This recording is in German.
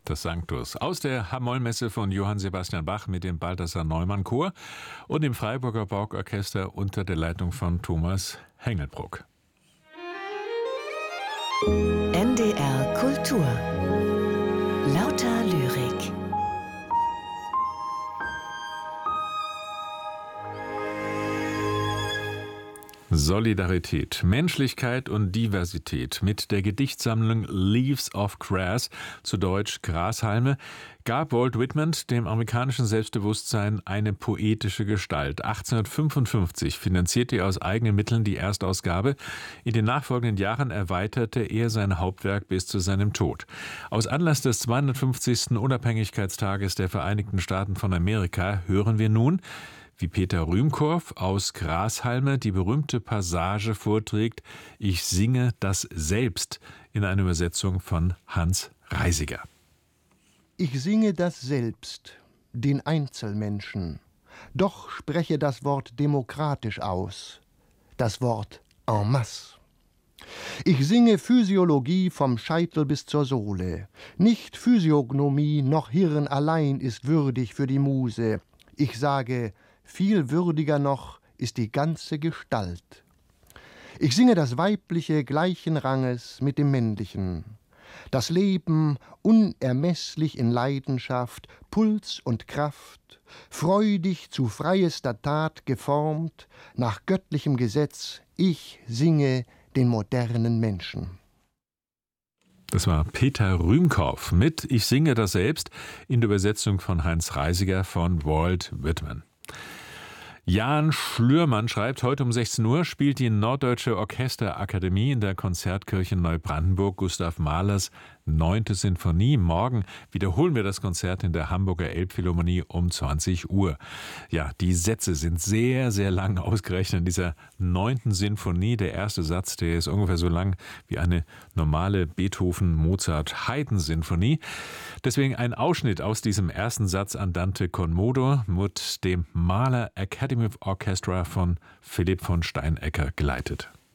Das Sanctus aus der H-Moll-Messe von Johann Sebastian Bach mit dem Balthasar Neumann Chor und dem Freiburger Borgorchester unter der Leitung von Thomas Hengelbruck. NDR Kultur. Lauter Lyrik. Solidarität, Menschlichkeit und Diversität mit der Gedichtsammlung Leaves of Grass, zu Deutsch Grashalme, gab Walt Whitman dem amerikanischen Selbstbewusstsein eine poetische Gestalt. 1855 finanzierte er aus eigenen Mitteln die Erstausgabe. In den nachfolgenden Jahren erweiterte er sein Hauptwerk bis zu seinem Tod. Aus Anlass des 250. Unabhängigkeitstages der Vereinigten Staaten von Amerika hören wir nun, wie Peter Rühmkorff aus Grashalme die berühmte Passage vorträgt: Ich singe das selbst, in einer Übersetzung von Hans Reisiger. Ich singe das selbst, den Einzelmenschen, doch spreche das Wort demokratisch aus, das Wort en masse. Ich singe Physiologie vom Scheitel bis zur Sohle, nicht Physiognomie noch Hirn allein ist würdig für die Muse. Ich sage, viel würdiger noch ist die ganze Gestalt. Ich singe das Weibliche gleichen Ranges mit dem Männlichen, das Leben unermesslich in Leidenschaft, Puls und Kraft, freudig zu freiester Tat geformt, nach göttlichem Gesetz, ich singe den modernen Menschen. Das war Peter Rühmkorff mit Ich singe das selbst in der Übersetzung von Hans Reisiger von Walt Whitman. Jan Schlürmann schreibt, heute um 16 Uhr spielt die Norddeutsche Orchesterakademie in der Konzertkirche Neubrandenburg Gustav Mahlers 9. Sinfonie. Morgen wiederholen wir das Konzert in der Hamburger Elbphilharmonie um 20 Uhr. Ja, die Sätze sind sehr, sehr lang ausgerechnet in dieser 9. Sinfonie. Der erste Satz, der ist ungefähr so lang wie eine normale Beethoven-Mozart-Haydn-Sinfonie. Deswegen ein Ausschnitt aus diesem ersten Satz Andante con modo mit dem Mahler Academy of Orchestra von Philipp von Steinecker geleitet.